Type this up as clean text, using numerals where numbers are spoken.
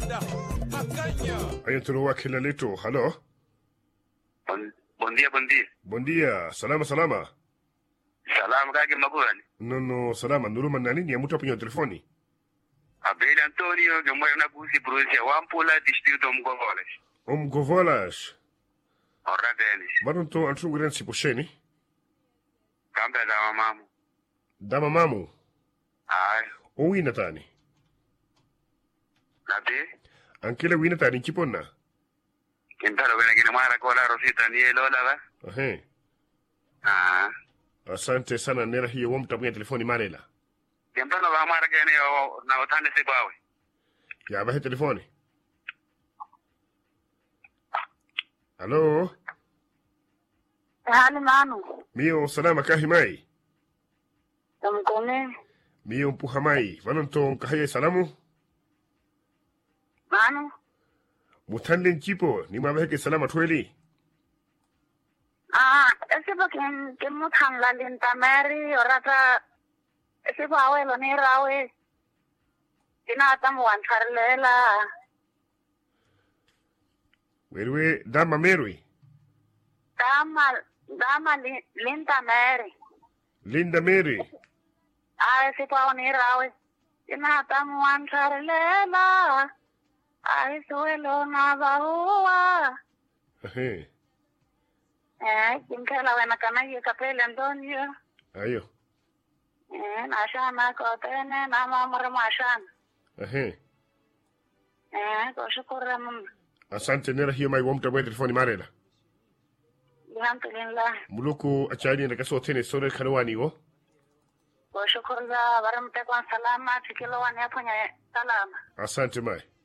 Ayan tulowa kila lito. Halo? Bom dia, bom dia. Bom dia. Salama. Salamu kake mabuani. No, salama. Nuruma na nini ya mtu apenye telefoni? Abel Antonio, que mora na Busi, província Wampula, distrito Mgovolas. Govolas. Ora Denis. Barunto antunguren si posheni? Kambe da mamamu. Dama mamu. Ai. O wina tani? Nabi? Ankele wina tani kiponna? Kintaro bene kine mara kola Rosita ni elola ba? Ahe. Ah. Asante sana nera hiyo wa mtu apenye telefoni marela. Kintaro ba mara kene na utande se bawe. Ya bahe telefoni. Halo? Hali manu. Mio salama kahimai. Tamkone. Mio mpuhamai. Vanonto kahaye salamu? Manu. Mutanden chipo. Ni mabaheke salama tweli. Ese pa que mutan la lenta Mary orata ese pa awe lo ni rawe. Ina tamu wantarlela. Werwe dama merwi. Dama lenta Mary. Linda Mary. Ese pa ni rawe. Ina tamu wantarlela. Ai suelo na baua. Ahe. Kinkela wena kanaye kapele Antonio. Ayo. Nashana kotene na mamre mashana. Ahe. Ko shukura mama. Asante nera hiyo mai wa mtu apenye telefoni marela. Alhamdulillah. Muluku achani na kaso tene sore kanwani wo. Ko shukura baramte kwa salama tikilo wani hapo nya salama. Asante mai.